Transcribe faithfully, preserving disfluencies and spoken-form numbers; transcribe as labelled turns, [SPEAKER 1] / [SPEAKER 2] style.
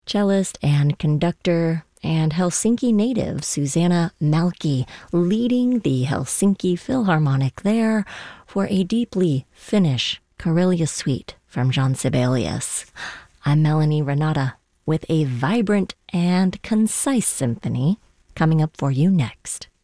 [SPEAKER 1] cellist and conductor, and Helsinki native Susanna Malki leading the Helsinki Philharmonic there for a deeply Finnish Karelia suite from Jean Sibelius. I'm Melanie Renata with a vibrant and concise symphony coming up for you next.